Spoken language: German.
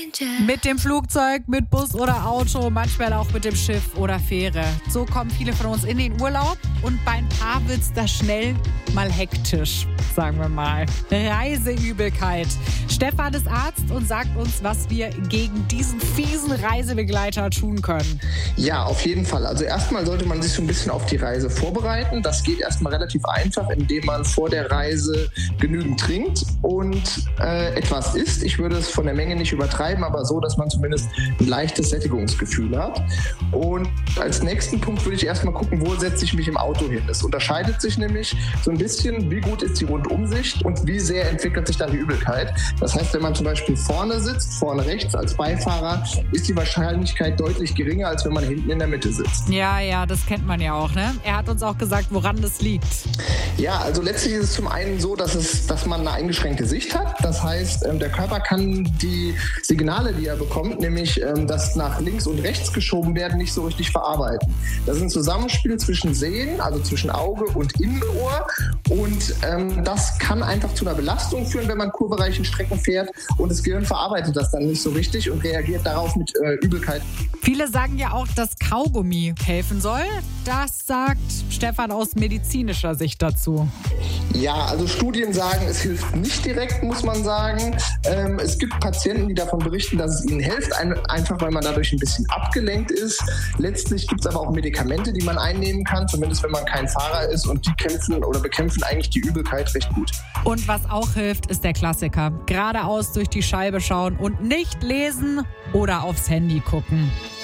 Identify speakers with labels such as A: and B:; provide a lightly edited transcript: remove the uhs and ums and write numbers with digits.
A: Mit dem Flugzeug, mit Bus oder Auto, manchmal auch mit dem Schiff oder Fähre. So kommen viele von uns in den Urlaub und bei ein paar wird's da schnell mal hektisch, sagen wir mal. Reiseübelkeit. Stefan ist Arzt und sagt uns, was wir gegen diesen fiesen Reisebegleiter tun können.
B: Ja, auf jeden Fall. Also erstmal sollte man sich so ein bisschen auf die Reise vorbereiten. Das geht erstmal relativ einfach, indem man vor der Reise genügend trinkt und etwas isst. Ich würde es von der Menge nicht übertreiben, aber so, dass man zumindest ein leichtes Sättigungsgefühl hat. Und als nächsten Punkt würde ich erstmal gucken, wo setze ich mich im Auto hin. Es unterscheidet sich nämlich so ein bisschen, wie gut ist die Rundumsicht und wie sehr entwickelt sich dann die Übelkeit. Das heißt, wenn man zum Beispiel vorne sitzt, vorne rechts als Beifahrer, ist die Wahrscheinlichkeit deutlich geringer, als wenn man hinten in der Mitte sitzt.
A: Ja, das kennt man ja auch, ne? Er hat uns auch gesagt, woran das liegt.
B: Ja, also letztlich ist es zum einen so, dass man eine eingeschränkte Sicht hat. Das heißt, der Körper kann die Signale, die er bekommt, nämlich das nach links und rechts geschoben werden, nicht so richtig verarbeiten. Das ist ein Zusammenspiel zwischen Sehen, also zwischen Auge und Innenohr. Und das kann einfach zu einer Belastung führen, wenn man kurvereichen Strecken fährt. Und das Gehirn verarbeitet das dann nicht so richtig und reagiert darauf mit Übelkeit.
A: Viele sagen ja auch, dass Kaugummi helfen soll. Das sagt Stefan aus medizinischer Sicht dazu.
B: Ja, also Studien sagen, es hilft nicht direkt, muss man sagen. Es gibt Patienten, die davon berichten, dass es ihnen hilft, einfach weil man dadurch ein bisschen abgelenkt ist. Letztlich gibt es aber auch Medikamente, die man einnehmen kann, zumindest wenn man kein Fahrer ist, und die kämpfen oder bekämpfen eigentlich die Übelkeit recht gut.
A: Und was auch hilft, ist der Klassiker. Geradeaus durch die Scheibe schauen und nicht lesen oder aufs Handy gucken.